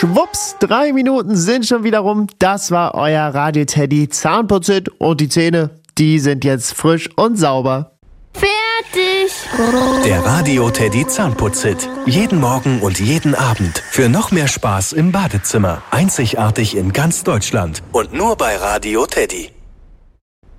Schwupps, 3 Minuten sind schon wieder rum. Das war euer Radio Teddy Zahnputzit und die Zähne, die sind jetzt frisch und sauber. Fertig! Der Radio Teddy Zahnputzit. Jeden Morgen und jeden Abend. Für noch mehr Spaß im Badezimmer. Einzigartig in ganz Deutschland. Und nur bei Radio Teddy.